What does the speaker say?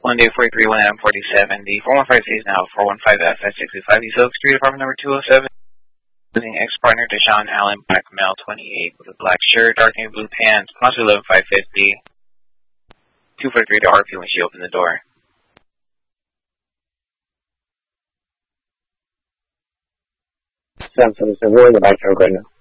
One day 43, 1 AM 47. The 415 is now 415F at 65 East Oak Street, apartment number 207. Using ex-partner Deshaun Allen, black male, 28, with a black shirt, dark navy blue pants, possibly 11550. 243 to RP when she opened the door. Samson, we're in the back door right now.